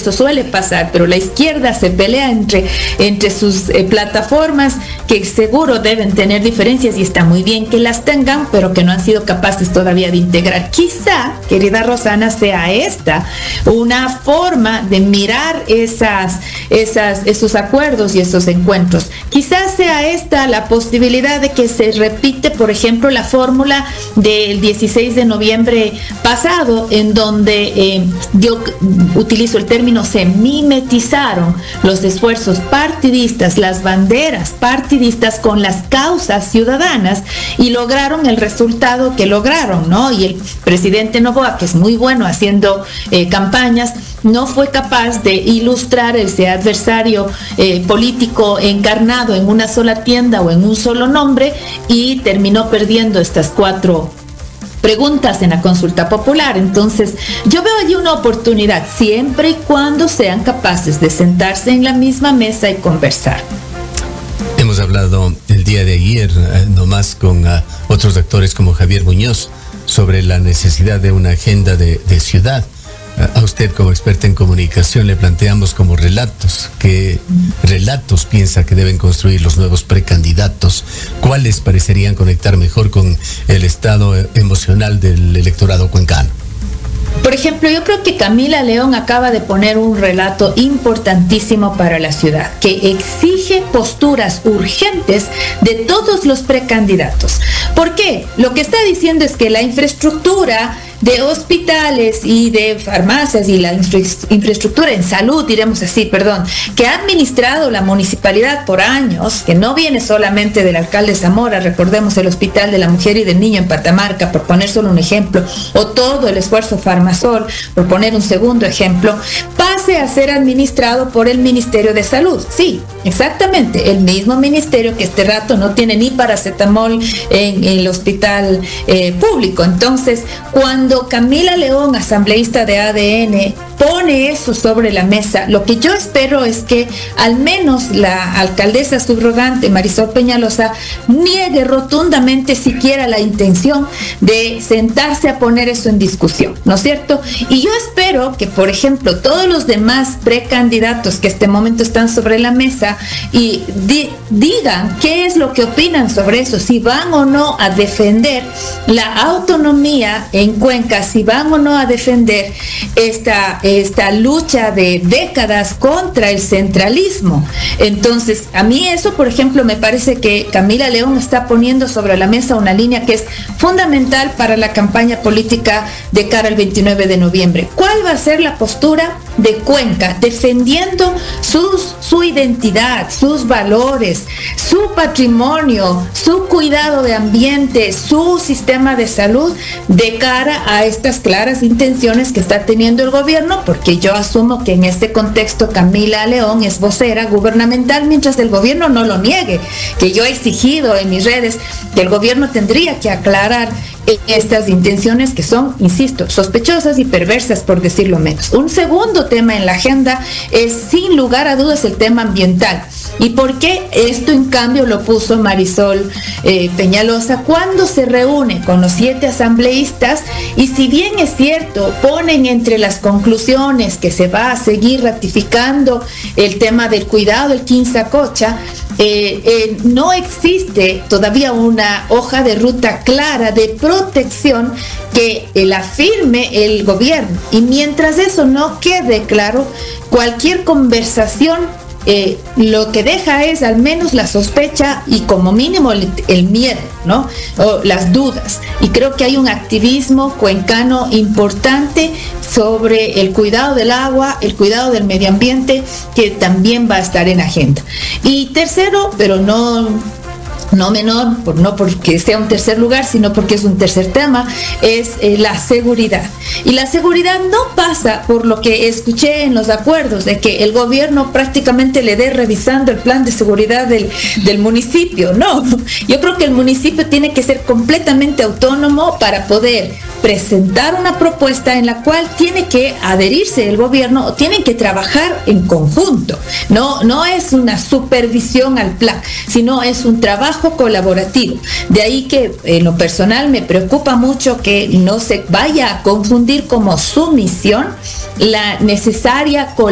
eso suele pasar, pero la izquierda se pelea entre sus plataformas, que seguro deben tener diferencias y está muy bien que las tengan, pero que no han sido capaces todavía de integrar. Quizá, querida Rosana, sea esta una forma de mirar esos acuerdos y esos encuentros. Quizás sea esta la posibilidad de que se repite, por ejemplo, la fórmula del 16 de noviembre pasado, en donde yo utilizo el término, se mimetizaron los esfuerzos partidistas, las banderas partidistas con las causas ciudadanas y lograron el resultado que lograron, ¿no? Y el presidente Noboa, que es muy bueno haciendo campañas, no fue capaz de ilustrar ese adversario político encarnado en una sola tienda o en un solo nombre, y terminó perdiendo estas 4 preguntas en la consulta popular. Entonces, yo veo allí una oportunidad, siempre y cuando sean capaces de sentarse en la misma mesa y conversar. Hemos hablado el día de ayer, nomás con otros actores como Javier Muñoz, sobre la necesidad de una agenda de ciudad. A usted, como experta en comunicación, le planteamos como relatos. ¿Qué relatos piensa que deben construir los nuevos precandidatos? ¿Cuáles parecerían conectar mejor con el estado emocional del electorado cuencano? Por ejemplo, yo creo que Camila León acaba de poner un relato importantísimo para la ciudad, que exige posturas urgentes de todos los precandidatos. ¿Por qué? Lo que está diciendo es que la infraestructura de hospitales y de farmacias y la infraestructura en salud, diremos así, que ha administrado la municipalidad por años, que no viene solamente del alcalde Zamora, recordemos el Hospital de la Mujer y del Niño en Patamarca, por poner solo un ejemplo, o todo el esfuerzo Farmasol, por poner un segundo ejemplo, pase a ser administrado por el Ministerio de Salud. Sí, exactamente, el mismo ministerio que este rato no tiene ni paracetamol en el hospital público. Entonces, cuando Camila León, asambleísta de ADN, pone eso sobre la mesa, lo que yo espero es que al menos la alcaldesa subrogante Marisol Peñalosa niegue rotundamente siquiera la intención de sentarse a poner eso en discusión, ¿no es cierto? Y yo espero que, por ejemplo, todos los demás precandidatos que este momento están sobre la mesa y digan qué es lo que opinan sobre eso, si van o no a defender la autonomía en Cuenca, si van o no a defender esta lucha de décadas contra el centralismo. Entonces, a mí eso, por ejemplo, me parece que Camila León está poniendo sobre la mesa una línea que es fundamental para la campaña política de cara al 29 de noviembre. ¿Cuál va a ser la postura de Cuenca, defendiendo su identidad, sus valores, su patrimonio, su cuidado de ambiente, su sistema de salud, de cara a estas claras intenciones que está teniendo el gobierno? Porque yo asumo que en este contexto Camila León es vocera gubernamental, mientras el gobierno no lo niegue, que yo he exigido en mis redes que el gobierno tendría que aclarar estas intenciones que son, insisto, sospechosas y perversas, por decirlo menos. Un segundo tema en la agenda es, sin lugar a dudas, el tema ambiental. ¿Y por qué esto, en cambio, lo puso Marisol Peñalosa cuando se reúne con los 7 asambleístas? Y si bien es cierto, ponen entre las conclusiones que se va a seguir ratificando el tema del cuidado del Quinzacocha, no existe todavía una hoja de ruta clara de protección que la firme el gobierno. Y mientras eso no quede claro, cualquier conversación lo que deja es al menos la sospecha y como mínimo el miedo, ¿no? O las dudas. Y creo que hay un activismo cuencano importante sobre el cuidado del agua, el cuidado del medio ambiente, que también va a estar en agenda. Y tercero, pero no menor, no porque sea un tercer lugar, sino porque es un tercer tema, es la seguridad. Y la seguridad no pasa por lo que escuché en los acuerdos, de que el gobierno prácticamente le dé revisando el plan de seguridad del municipio. No, yo creo que el municipio tiene que ser completamente autónomo para poder presentar una propuesta en la cual tiene que adherirse el gobierno, o tienen que trabajar en conjunto. No es una supervisión al plan, sino es un trabajo colaborativo. De ahí que en lo personal me preocupa mucho que no se vaya a confundir como sumisión la necesaria colaboración